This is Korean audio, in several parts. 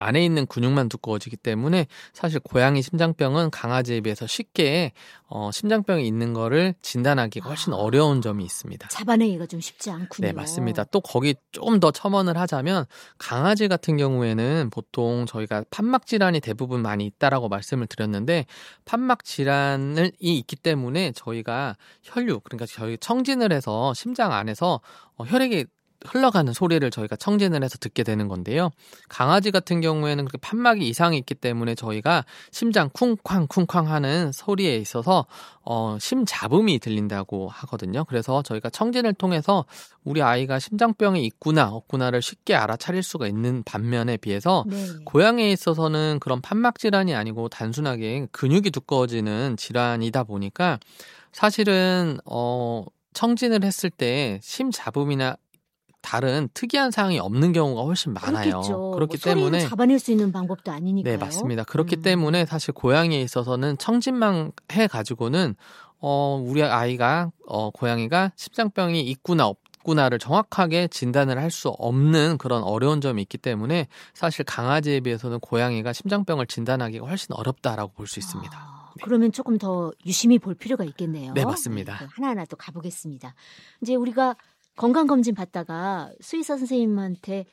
안에 있는 근육만 두꺼워지기 때문에 사실 고양이 심장병은 강아지에 비해서 쉽게 심장병이 있는 거를 진단하기가 훨씬 어려운 점이 있습니다. 잡아내기가 좀 쉽지 않군요. 네, 맞습니다. 또 거기 좀 더 첨언을 하자면 강아지 같은 경우에는 보통 저희가 판막 질환이 대부분 많이 있다라고 말씀을 드렸는데 판막 질환이 있기 때문에 저희가 혈류, 그러니까 저희 청진을 해서 심장 안에서 혈액이 흘러가는 소리를 저희가 청진을 해서 듣게 되는 건데요. 강아지 같은 경우에는 그렇게 판막이 이상이 있기 때문에 저희가 심장 쿵쾅쿵쾅 하는 소리에 있어서 심잡음이 들린다고 하거든요. 그래서 저희가 청진을 통해서 우리 아이가 심장병이 있구나 없구나를 쉽게 알아차릴 수가 있는 반면에 비해서 네. 고양이에 있어서는 그런 판막 질환이 아니고 단순하게 근육이 두꺼워지는 질환이다 보니까 사실은 청진을 했을 때 심잡음이나 다른 특이한 사항이 없는 경우가 훨씬 많아요. 그렇겠죠. 그렇기 소리로 때문에 잡아낼 수 있는 방법도 아니니까요. 네, 맞습니다. 그렇기 때문에 사실 고양이에 있어서는 청진만 해가지고는 우리 아이가 고양이가 심장병이 있구나 없구나를 정확하게 진단을 할 수 없는 그런 어려운 점이 있기 때문에 사실 강아지에 비해서는 고양이가 심장병을 진단하기가 훨씬 어렵다라고 볼 수 있습니다. 네. 그러면 조금 더 유심히 볼 필요가 있겠네요. 네, 맞습니다. 네, 하나하나 또 가보겠습니다. 이제 우리가 건강검진 받다가 수의사 선생님한테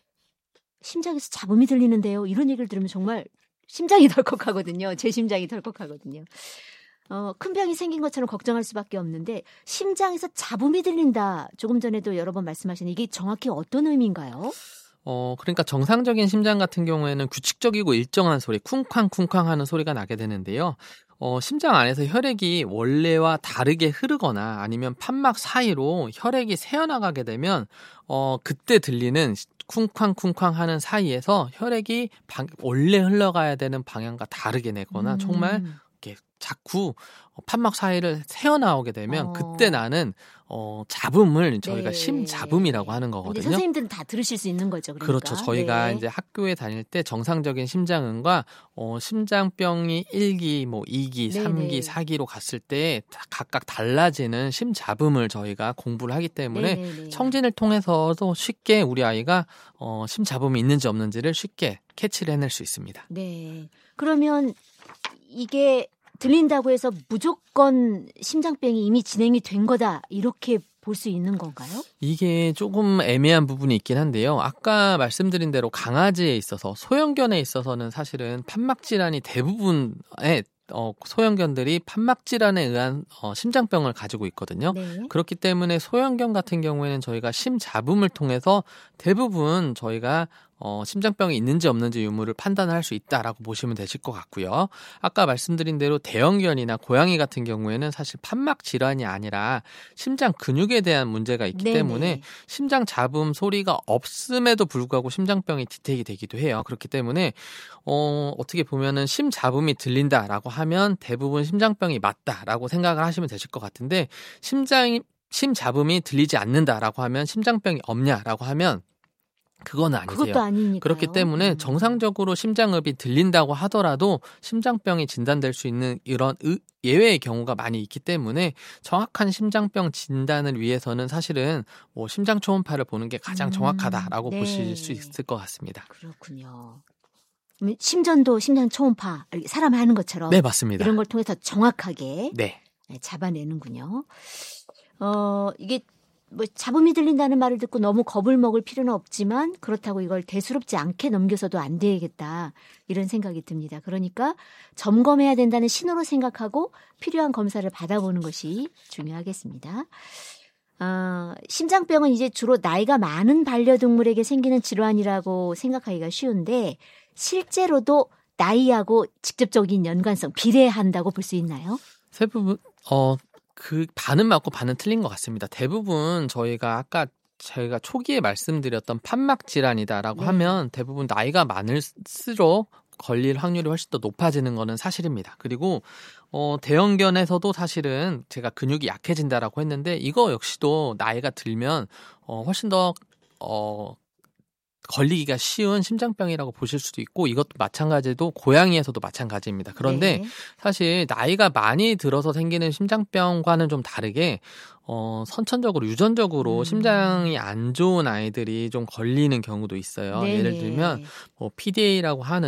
심장에서 잡음이 들리는데요. 이런 얘기를 들으면 정말 심장이 덜컥하거든요. 제 심장이 덜컥하거든요. 큰 병이 생긴 것처럼 걱정할 수밖에 없는데 심장에서 잡음이 들린다. 조금 전에도 여러 번 말씀하신 이게 정확히 어떤 의미인가요? 그러니까 정상적인 심장 같은 경우에는 규칙적이고 일정한 소리, 쿵쾅쿵쾅 하는 소리가 나게 되는데요. 심장 안에서 혈액이 원래와 다르게 흐르거나 아니면 판막 사이로 혈액이 새어나가게 되면 그때 들리는 쿵쾅쿵쾅 하는 사이에서 혈액이 원래 흘러가야 되는 방향과 다르게 내거나 정말 이렇게 자꾸 판막 사이를 새어나오게 되면 그때 나는 잡음을 저희가 네. 심잡음이라고 하는 거거든요. 근데 선생님들은 다 들으실 수 있는 거죠. 그러니까. 그렇죠. 저희가 네. 이제 학교에 다닐 때 정상적인 심장음과 심장병이 1기, 2기, 3기, 4기로 갔을 때 각각 달라지는 심잡음을 저희가 공부를 하기 때문에 네네네. 청진을 통해서도 쉽게 우리 아이가 심잡음이 있는지 없는지를 쉽게 캐치를 해낼 수 있습니다. 네. 그러면 이게 들린다고 해서 무조건 심장병이 이미 진행이 된 거다 이렇게 볼 수 있는 건가요? 이게 조금 애매한 부분이 있긴 한데요. 아까 말씀드린 대로 강아지에 있어서 소형견에 있어서는 사실은 판막 질환이 대부분의 소형견들이 판막 질환에 의한 심장병을 가지고 있거든요. 네. 그렇기 때문에 소형견 같은 경우에는 저희가 심잡음을 통해서 대부분 저희가 심장병이 있는지 없는지 유무를 판단할 수 있다라고 보시면 되실 것 같고요. 아까 말씀드린 대로 대형견이나 고양이 같은 경우에는 사실 판막 질환이 아니라 심장 근육에 대한 문제가 있기 네네. 때문에 심장 잡음 소리가 없음에도 불구하고 심장병이 디텍이 되기도 해요. 그렇기 때문에 어떻게 보면은 심잡음이 들린다라고 하면 대부분 심장병이 맞다라고 생각을 하시면 되실 것 같은데 심잡음이 들리지 않는다라고 하면 심장병이 없냐라고 하면 그건 아니세요. 그것도 아니니까요. 그렇기 때문에 정상적으로 심장음이 들린다고 하더라도 심장병이 진단될 수 있는 이런 예외의 경우가 많이 있기 때문에 정확한 심장병 진단을 위해서는 사실은 심장 초음파를 보는 게 가장 정확하다라고 네. 보실 수 있을 것 같습니다. 그렇군요. 심전도 심장 초음파 사람이 하는 것처럼 네, 맞습니다. 이런 걸 통해서 정확하게 네. 잡아내는군요. 이게 잡음이 들린다는 말을 듣고 너무 겁을 먹을 필요는 없지만 그렇다고 이걸 대수롭지 않게 넘겨서도 안 되겠다 이런 생각이 듭니다. 그러니까 점검해야 된다는 신호로 생각하고 필요한 검사를 받아보는 것이 중요하겠습니다. 심장병은 이제 주로 나이가 많은 반려동물에게 생기는 질환이라고 생각하기가 쉬운데 실제로도 나이하고 직접적인 연관성 비례한다고 볼 수 있나요? 대부분 반은 맞고 반은 틀린 것 같습니다. 대부분 저희가 초기에 말씀드렸던 판막 질환이다라고 하면 대부분 나이가 많을수록 걸릴 확률이 훨씬 더 높아지는 것은 사실입니다. 그리고 대형견에서도 사실은 제가 근육이 약해진다라고 했는데 이거 역시도 나이가 들면 훨씬 더 걸리기가 쉬운 심장병이라고 보실 수도 있고 이것도 마찬가지로 고양이에서도 마찬가지입니다. 그런데 네. 사실 나이가 많이 들어서 생기는 심장병과는 좀 다르게 선천적으로 유전적으로 심장이 안 좋은 아이들이 좀 걸리는 경우도 있어요. 예를 네네. 들면 뭐 PDA라고 하는